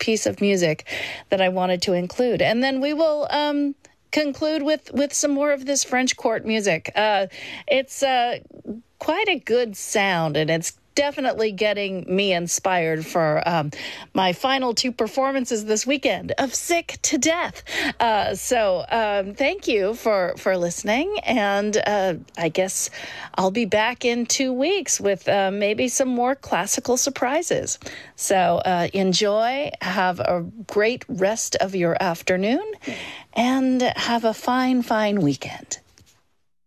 piece of music that I wanted to include. And then we will conclude with some more of this French court music. It's quite a good sound, and it's definitely getting me inspired for my final two performances this weekend of Sick to Death. So thank you for listening, and I guess I'll be back in 2 weeks with maybe some more classical surprises. So enjoy, have a great rest of your afternoon, and have a fine weekend.